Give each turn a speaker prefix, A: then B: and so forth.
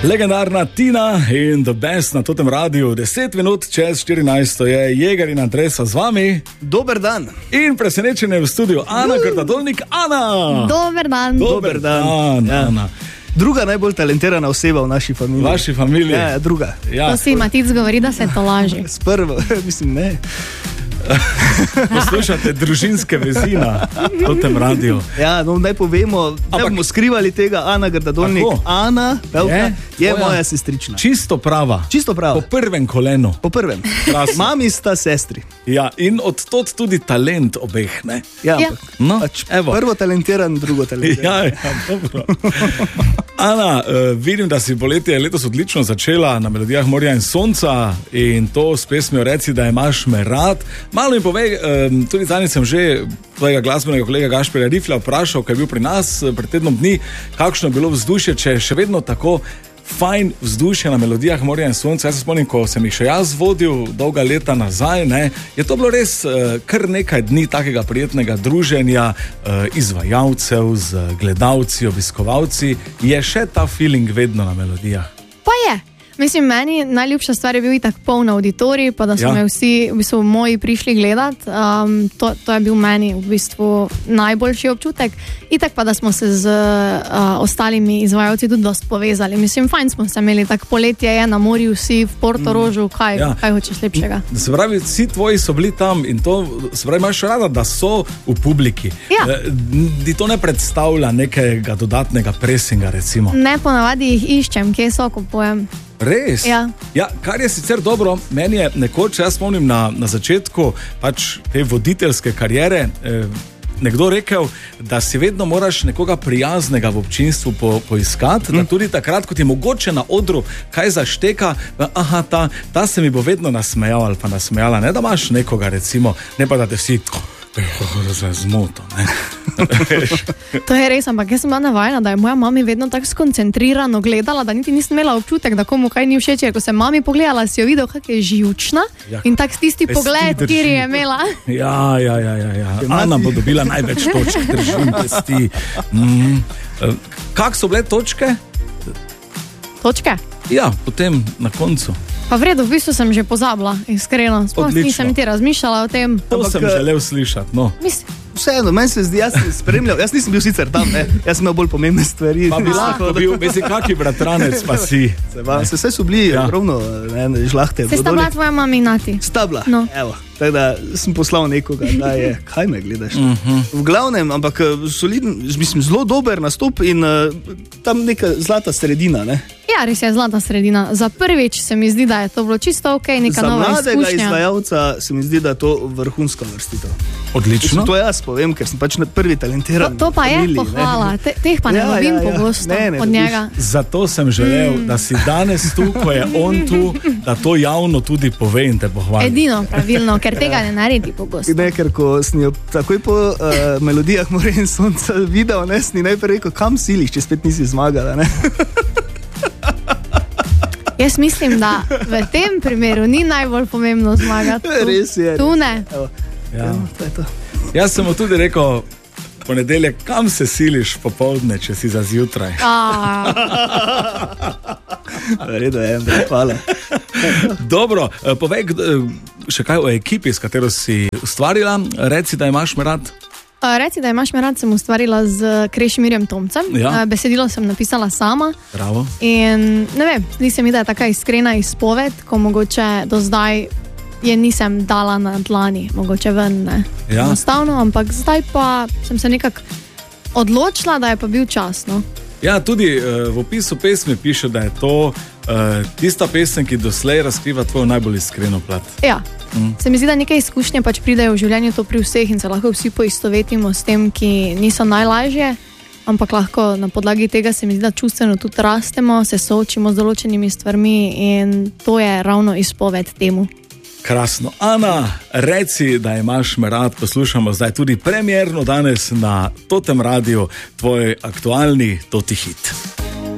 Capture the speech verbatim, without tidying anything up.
A: Legendarna Tina in The Best na Totem Radiu. Deset minut čez štirinajsto je Jeger in Andresa z vami.
B: Dober dan.
A: In presenečenje v studiu Ana Krtadolnik. Ana!
C: Dober dan.
A: Dober dan,
B: ja.
A: Ana.
B: Druga najbolj talentirana oseba v naši familiji.
A: V vaši familiji?
B: Ja, druga.
A: Ja.
C: To si Matic govori, da se to laži.
B: S prvo, mislim, ne.
A: Poslušate družinske vezi na Totem Radiu.
B: Ja, no, naj povemo, ne bomo skrivali tega, Ana Krtadolnik. Ana, pevka, je, je
A: Tvoja
B: moja sestrična.
A: Čisto prava.
B: Čisto prava.
A: Po prvem kolenu.
B: Po prvem. Mami sta sestri.
A: Ja, in od tod tudi talent obeh, ne?
B: Ja,
C: Ja.
B: ampak
A: No,
B: pač
A: evo.
B: prvo talentiran, drugo talentiran.
A: Ja, ja, dobro. Ana, uh, vidim, da si poletje letos odlično začela na melodijah Morja in sonca in to s pesmijo Reci, da imaš me rad. Malo mi povej, um, tudi zadnjič sem že tvojega glasbenega kolega Gašperja Riflja vprašal, kaj je bil pri nas eh, pred tednom dni, kakšno je bilo vzdušje, če je še vedno tako fajn vzdušje na melodijah Morja in sonca. Jaz se spomnim, ko sem jih še jaz vodil dolga leta nazaj, ne, je to bilo res uh, kar nekaj dni takega prijetnega druženja uh, izvajalcev z gledalci, obiskovalci. Je še ta feeling vedno na melodijah?
C: Pa je. Mislim, meni najljubša stvar je bil itak poln auditorij, pa da so
A: Ja.
C: me vsi, v bistvu moji prišli gledat. Um, to, to je bil meni v bistvu najboljši občutek. Itak pa, da smo se z uh, ostalimi izvajalci tudi dosti povezali. Mislim, fajn smo se imeli, tako poletje je na morju, vsi v Portorožu, kaj,
A: Ja.
C: kaj hočeš lepšega.
A: Se pravi, vsi tvoji so bili tam in to, se pravi, imaš rada, da so v publiki.
C: Ja.
A: Eh, Ti to ne predstavlja nekega dodatnega presinga, recimo.
C: Ne, ponavadi jih iščem, kje so, kupujem.
A: Res?
C: Ja.
A: Ja, kar je sicer dobro, meni je nekoč, jaz spomnim na, na začetku pač te voditeljske kariere, eh, nekdo rekel, da si vedno moraš nekoga prijaznega v občinstvu po, poiskati, mm. da tudi takrat, ko ti mogoče na odru kaj zašteka, aha, ta, ta se mi bo vedno nasmejal ali pa nasmejala, ne da imaš nekoga, recimo, ne pa da te vsi zmoto, ne.
C: To je res, ampak jaz sem bila navajena, da je moja mami vedno tako skoncentrirano gledala, da niti nisem imela občutek, da komu kaj ni všeč. Ko sem mami pogledala, si jo videl, kako je živčna,
A: Ja.
C: in tak tisti
A: Pesti
C: pogled,
A: drži.
C: kjer je imela.
A: Ja, ja, ja, ja, ja. Ana bo dobila največ točk, držim pesti. Mm. Kak so bile točke?
C: Točke.
A: Ja, potem na koncu.
C: Pa v redu, v bistvu sem že pozabila, iskreno. Sploh
A: Odlično.
C: nisem niti razmišljala o tem.
A: To
B: Ampak,
A: sem
B: eh,
A: želel slišati, no.
C: Mislim,
B: Vseeno, meni se zdi, jaz sem spremljal, jaz nisem bil sicer tam, ne. Jaz sem imel bolj pomembne stvari.
A: Pa bi lahko bil, mislim, kaki bratranec pa si.
B: Se, va, se vse so bili
A: Ja.
B: ja. rovno, ne, žlahte.
C: se sta bila tvoja mama in nati.
B: Stabla.
C: No.
B: Evo, tako da sem poslal nekoga, da je, kaj me gledaš. Uh -huh. V glavnem, ampak eh, soliden, mislim, zelo dober nastop in uh, tam neka zlata sredina, ne.
C: Ja, res je zlata sredina. Za prvič se mi zdi, da je to bilo čisto ok, neka
B: Za
C: nova
B: mladega
C: izkušnja.
B: izvajalca se mi zdi, da je to vrhunska vrstitev.
A: Odlično.
B: Mislim, to jaz povem, ker sem pač prvi talentiran.
C: To, to pa je
B: familiji, ne.
C: pohvala, Te, teh pa ne
B: Ja,
C: lovim
B: ja, ja.
C: pogosto
B: Ne, ne
C: od
B: dobiš.
C: njega.
A: Zato sem želel, mm. da si danes tu, ko je on tu, da to javno tudi pove in te pohvali.
C: Edino pravilno, ker tega ne naredi pogosto.
B: Ne, ker ko sem jo takoj po uh, melodijah Morja in sonca videl, ne, sem ji najprej rekel, kam siliš, če spet nisi zmagala, ne.
C: Jaz mislim, da v tem primeru ni najbolj pomembno zmagati. Tu-
B: Res je.
C: Tu ne.
B: Evo,
A: Ja.
B: evo, to je to.
A: Jaz sem mu tudi rekel, ponedeljek, kam se siliš popoldne, če si za zjutraj.
C: A,
B: V redu je, Andrej, hvala.
A: Dobro, eh, povej kd- eh, še kaj o ekipi, s katero si ustvarila. Reci, da imaš me rad.
C: a, reci, da imaš me rad, sem ustvarila z Krešimirjem Tomcem.
A: Ja.
C: A, Besedilo sem napisala sama.
A: Bravo.
C: In ne vem, zdi se mi, da je taka iskrena izpoved, ko mogoče do zdaj je nisem dala na dlani, mogoče ven, ne.
A: Ja.
C: Enostavno, ampak zdaj pa sem se nekako odločila, da je pa bil čas, no.
A: Ja, tudi uh, v opisu pesmi piše, da je to uh, tista pesem, ki doslej razkriva tvojo najbolj iskreno plat.
C: Ja. Mm. Se mi zdi, da neke izkušnje pač pridejo v življenju, to pri vseh, in se lahko vsi poistovetimo s tem, ki niso najlažje, ampak lahko na podlagi tega se mi zdi, da čustveno tudi rastemo, se soočimo z določenimi stvarmi, in to je ravno izpoved temu.
A: Krasno. Ana, reci, da imaš me rad. Poslušamo zdaj tudi premierno danes na Totem Radiu tvoj aktualni Toti hit.